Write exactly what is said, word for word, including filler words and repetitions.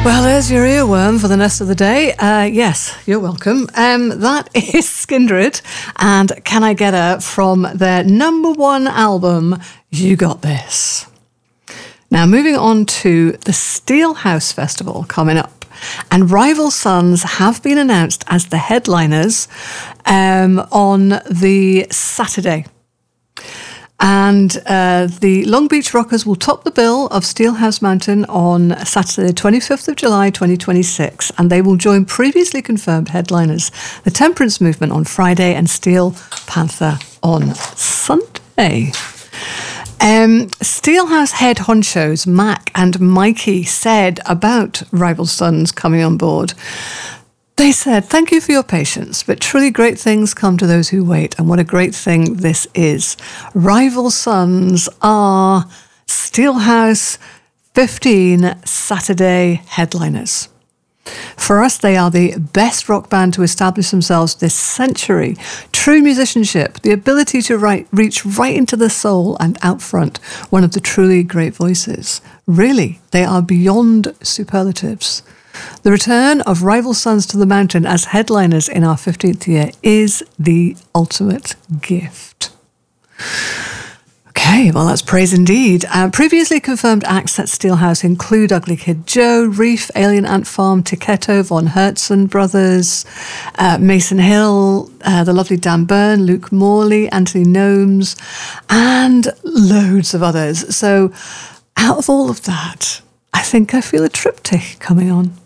Well, there's your earworm for the rest of the day. Uh, yes, you're welcome. Um, that is Skindred and Can I Get Her from their number one album, You Got This. Now, moving on to the Steelhouse Festival coming up. And Rival Sons have been announced as the headliners um, on the Saturday. And uh, the Long Beach Rockers will top the bill of Steelhouse Mountain on Saturday, the twenty-fifth of July, twenty twenty-six. And they will join previously confirmed headliners, the Temperance Movement on Friday and Steel Panther on Sunday. Um, Steelhouse head honchos Mac and Mikey said about Rival Sons coming on board. They said, "Thank you for your patience, but truly great things come to those who wait, and what a great thing this is. Rival Sons are Steelhouse fifteen Saturday headliners. For us, they are the best rock band to establish themselves this century. True musicianship, the ability to write, reach right into the soul and out front, one of the truly great voices. Really, they are beyond superlatives. The return of Rival Sons to the mountain as headliners in our fifteenth year is the ultimate gift." Okay, well, that's praise indeed. Uh, previously confirmed acts at Steelhouse include Ugly Kid Joe, Reef, Alien Ant Farm, Tichetto, Von Hertzen Brothers, uh, Mason Hill, uh, the lovely Dan Byrne, Luke Morley, Anthony Gnomes, and loads of others. So out of all of that, I think I feel a triptych coming on.